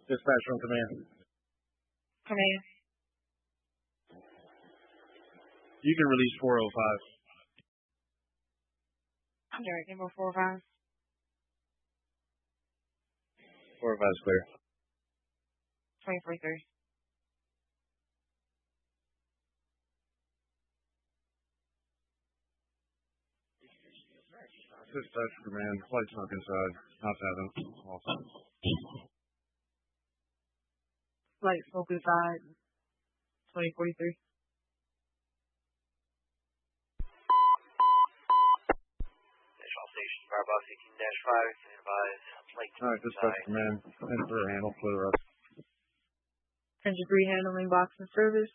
Dispatch from command. Command. You can release 405. Direct number 45. 405 is clear. 2043. Dispatch from command. Flight smoke inside. Not having. Awesome. Flight smoke inside. 2043. Station Firefox 18-5, can advise flight All right, dispatch command. Enter or handle for the rest. Engine 3 handling box and service.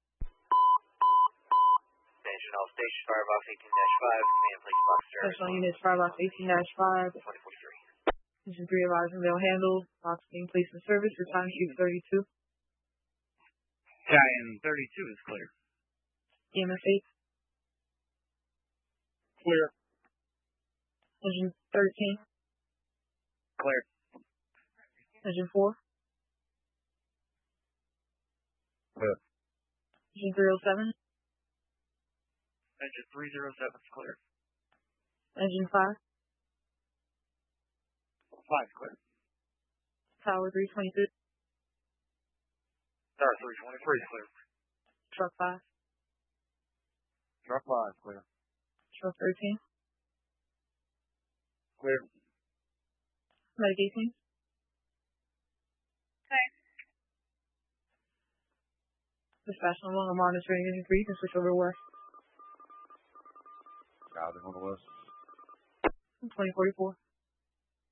Attention all station Firefox 18-5, command place box service. Attention units Firefox 18-5. 2043. Engine 3 advising they'll handle. Box being placed in service for time sheet 32. Cayenne 32 is clear. EMS 8. Clear. Engine 13. Clear. Engine 4. Clear. Engine 307. Engine 307 is clear. Engine 5. 5 is clear. Tower 322. Tower 323 is clear. Truck 5. Truck 5 is clear. Truck 13. Clear. Medic 18. Okay. Dispatch no longer monitoring Engine 3. You can switch over to west. Got it on the west. 2044.